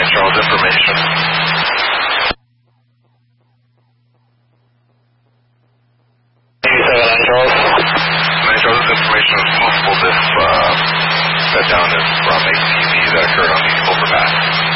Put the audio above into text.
Charles, information. 87 Charles. 9 Charles, this information was multiple diff set down is from ATV that occurred on the overpass.